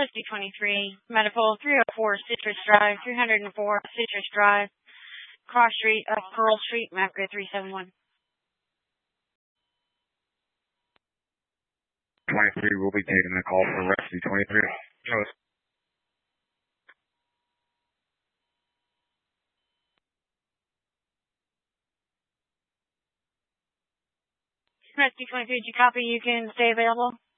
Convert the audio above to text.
Rescue 23, Medical 304 Citrus Drive, 304 Citrus Drive, Cross Street of Pearl Street, map grid 371. 23 will be taking the call for Rescue 23. Rescue 23, did you copy? You can stay available.